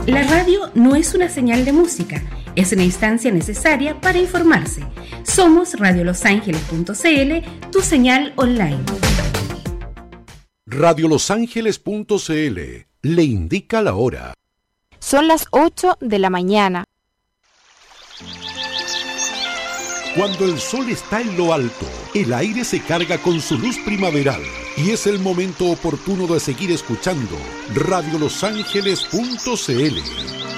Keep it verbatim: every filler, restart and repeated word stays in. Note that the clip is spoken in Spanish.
La radio no es una señal de música, es una instancia necesaria para informarse. Somos radio los ángeles punto c l, tu señal online. radio los ángeles punto c l le indica la hora. Son las ocho de la mañana. Cuando el sol está en lo alto, el aire se carga con su luz primaveral y es el momento oportuno de seguir escuchando radio los ángeles punto c l.